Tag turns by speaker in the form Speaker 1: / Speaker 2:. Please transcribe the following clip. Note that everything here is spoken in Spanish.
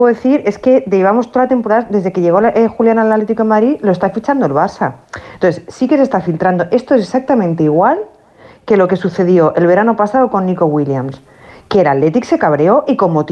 Speaker 1: puedo decir es que llevamos toda la temporada, desde que llegó Julián al Atlético de Madrid, lo está fichando el Barça. Entonces, sí que se está filtrando. Esto es exactamente igual que lo que sucedió el verano pasado con Nico Williams, que el Athletic se cabreó y con motivo